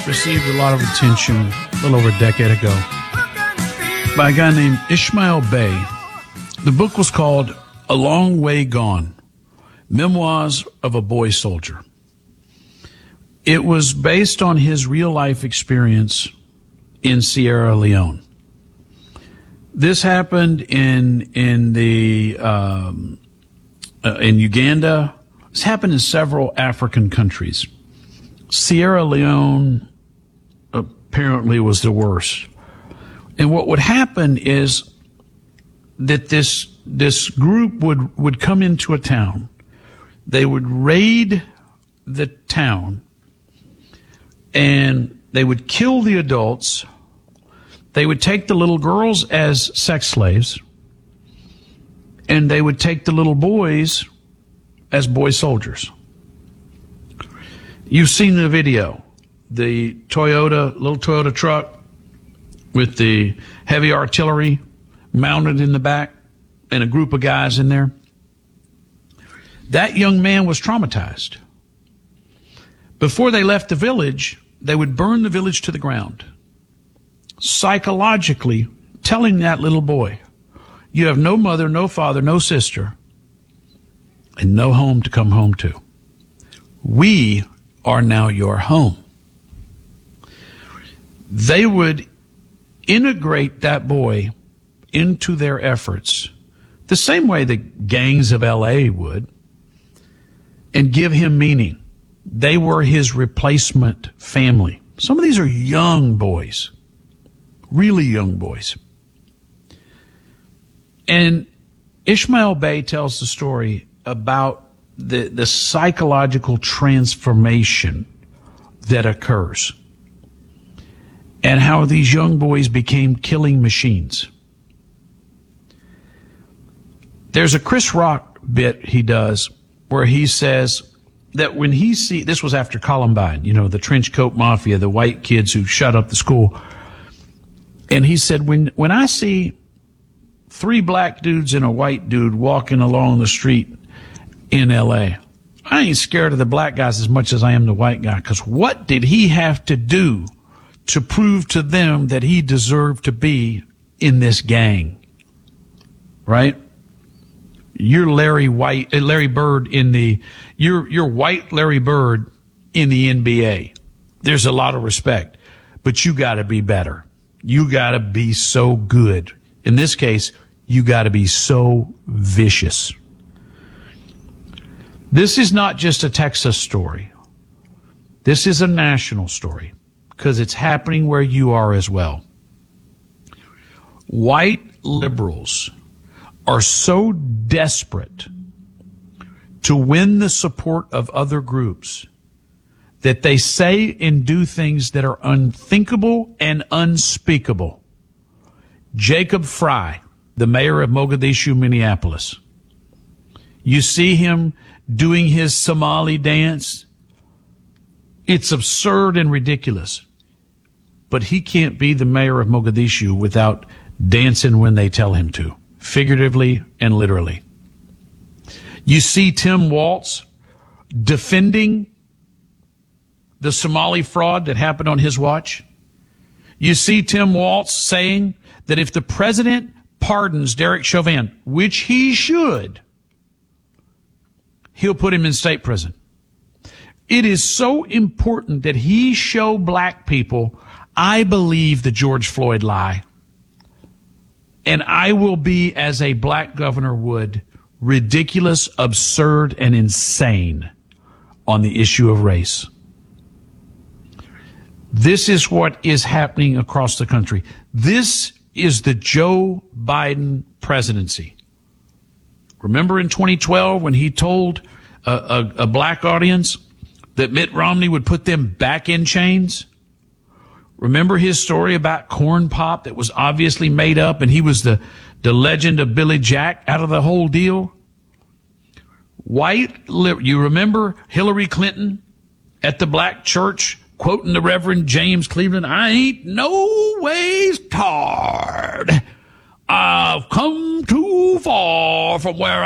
received a lot of attention a little over a decade ago by a guy named Ishmael Bey. The book was called A Long Way Gone, Memoirs of a Boy Soldier. It was based on his real-life experience in Sierra Leone. This happened in Uganda. It's happened in several African countries. Sierra Leone apparently was the worst. And what would happen is that this group would come into a town. They would raid the town, and they would kill the adults. They would take the little girls as sex slaves, and they would take the little boys as boy soldiers. You've seen the video, the little Toyota truck with the heavy artillery mounted in the back and a group of guys in there. That young man was traumatized. Before they left the village, they would burn the village to the ground, psychologically telling that little boy, you have no mother, no father, no sister, and no home to come home to. We are now your home. They would integrate that boy into their efforts the same way the gangs of LA would, and give him meaning. They were his replacement family. Some of these are young boys, really young boys. And Ishmael Bey tells the story about the psychological transformation that occurs and how these young boys became killing machines. There's a Chris Rock bit he does where he says that when this was after Columbine, the trench coat mafia, the white kids who shut up the school. And he said, when I see 3 black dudes and a white dude walking along the street in LA, I ain't scared of the black guys as much as I am the white guy, because what did he have to do to prove to them that he deserved to be in this gang? Right? You're Larry Bird you're white Larry Bird in the NBA. There's a lot of respect, but you got to be better. You got to be so good. In this case, you got to be so vicious. This is not just a Texas story. This is a national story because it's happening where you are as well. White liberals are so desperate to win the support of other groups that they say and do things that are unthinkable and unspeakable. Jacob Fry, the mayor of Mogadishu, Minneapolis. You see him doing his Somali dance. It's absurd and ridiculous. But he can't be the mayor of Mogadishu without dancing when they tell him to, figuratively and literally. You see Tim Walz defending the Somali fraud that happened on his watch. You see Tim Walz saying that if the president pardons Derek Chauvin, which he should, he'll put him in state prison. It is so important that he show black people, I believe the George Floyd lie. And I will be, as a black governor would, ridiculous, absurd, and insane on the issue of race. This is what is happening across the country. This is the Joe Biden presidency. Remember in 2012 when he told a black audience that Mitt Romney would put them back in chains? Remember his story about corn pop that was obviously made up, and he was the legend of Billy Jack out of the whole deal? You remember Hillary Clinton at the black church quoting the Reverend James Cleveland, I ain't no ways tired. I've come too far from where